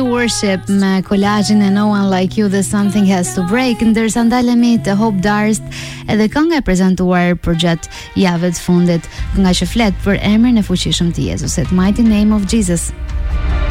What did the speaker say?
Worship me kolazhin e No One Like You dhe Something Has to Break, ndërsa ndalemi te Hope Darst edhe kënga e prezantuar përgjatë javës fundit, nga që flet për emrin e fuqishëm të Jezusit, Mighty Name of Jesus.